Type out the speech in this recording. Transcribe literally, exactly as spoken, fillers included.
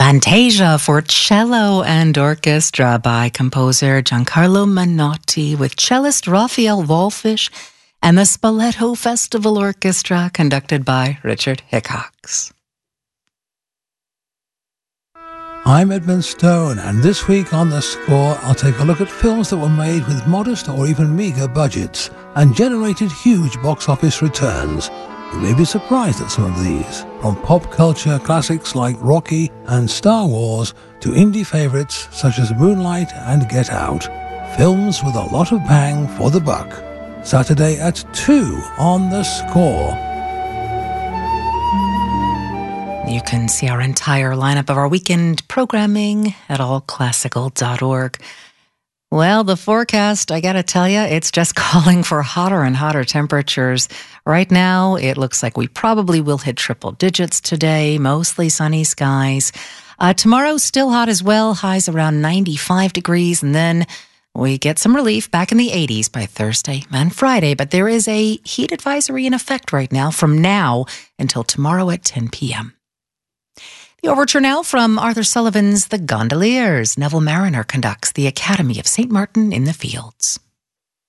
Fantasia for cello and orchestra by composer Giancarlo Menotti with cellist Raphael Wallfisch and the Spoleto Festival Orchestra conducted by Richard Hickox. I'm Edmund Stone, and this week on The Score, I'll take a look at films that were made with modest or even meagre budgets and generated huge box office returns. You may be surprised at some of these, from pop culture classics like Rocky and Star Wars to indie favourites such as Moonlight and Get Out. Films with a lot of bang for the buck. Saturday at two on The Score. You can see our entire lineup of our weekend programming at all classical dot org. Well, the forecast, I gotta tell you, it's just calling for hotter and hotter temperatures. Right now, it looks like we probably will hit triple digits today, mostly sunny skies. Uh, tomorrow, still hot as well, highs around ninety-five degrees, and then we get some relief back in the eighties by Thursday and Friday. But there is a heat advisory in effect right now from now until tomorrow at ten p.m. The overture now from Arthur Sullivan's The Gondoliers. Neville Marriner conducts the Academy of Saint Martin in the Fields.